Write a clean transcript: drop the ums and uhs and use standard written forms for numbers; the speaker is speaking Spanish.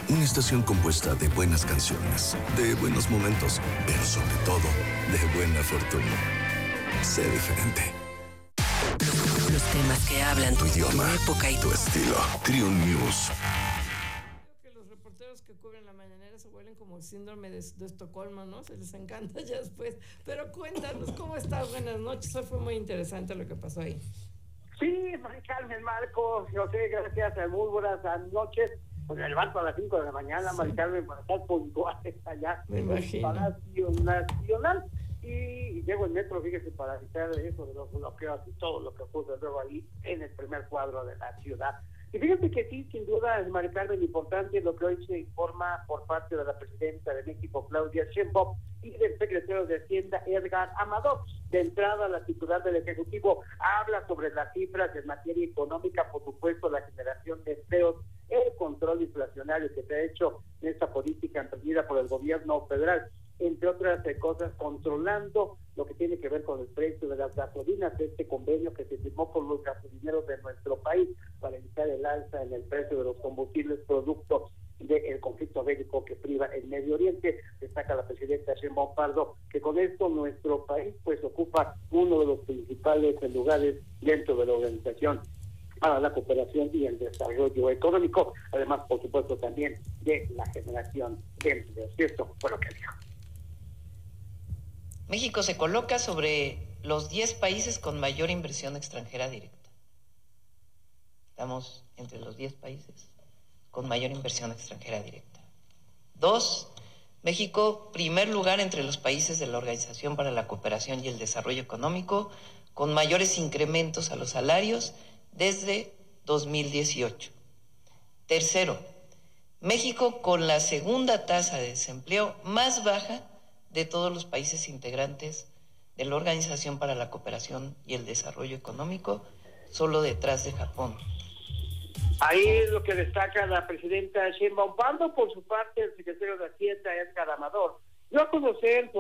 Una estación compuesta de buenas canciones, de buenos momentos, pero sobre todo, de buena fortuna. Sé diferente. Los temas que hablan tu idioma, tu época y tu estilo. Trio News. Que los reporteros que cubren la mañanera se vuelven como síndrome de Estocolmo, ¿no? Se les encanta ya después. Pero cuéntanos, ¿cómo estás? Buenas noches. Hoy fue muy interesante lo que pasó ahí. Sí, Mari Carmen, Marcos, José, gracias, muy buenas noches. Pues me levanto a las 5 de la mañana, sí. Mari Carmen, para estar puntuales allá en el Palacio Nacional. Y llego en metro, fíjese, para evitar eso de los bloqueos y todo lo que ocurre luego ahí en el primer cuadro de la ciudad. Y fíjate que sí, sin duda, es Mari Carmen, importante lo que hoy se informa por parte de la presidenta de México, Claudia Sheinbaum, y del secretario de Hacienda, Edgar Amador. De entrada, la titular del Ejecutivo habla sobre las cifras en materia económica, por supuesto, la generación de empleos, el control inflacionario que se ha hecho en esta política emprendida por el gobierno federal, entre otras cosas, controlando lo que tiene que ver con el precio de las gasolinas, de este convenio que se firmó con los gasolineros de nuestro país para evitar el alza en el precio de los combustibles producto del conflicto bélico que priva el Medio Oriente. Destaca la presidenta Sheinbaum Pardo que con esto nuestro país pues ocupa uno de los principales lugares dentro de la organización para la cooperación y el desarrollo económico, además por supuesto también de la generación de empleos. Y esto fue lo que dijo. México se coloca sobre los 10 países con mayor inversión extranjera directa. Estamos entre los 10 países con mayor inversión extranjera directa. 2, México, primer lugar entre los países de la Organización para la Cooperación y el Desarrollo Económico, con mayores incrementos a los salarios desde 2018. Tercero, México con la segunda tasa de desempleo más baja de todos los países integrantes de la Organización para la Cooperación y el Desarrollo Económico, solo detrás de Japón. Ahí es lo que destaca la presidenta Sheinbaum Pardo. Por su parte, el secretario de Hacienda, Edgar Amador, dio a conocer